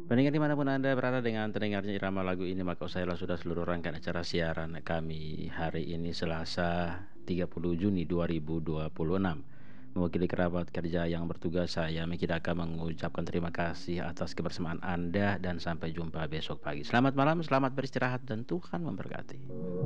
Pendengar dimanapun Anda berada dengan terdengarnya irama lagu ini, maka usailah sudah seluruh rangkaian acara siaran kami hari ini Selasa 30 Juni 2026. Mewakili kerabat kerja yang bertugas, saya Miki Daka mengucapkan terima kasih atas kebersamaan Anda dan sampai jumpa besok pagi. Selamat malam, selamat beristirahat dan Tuhan memberkati.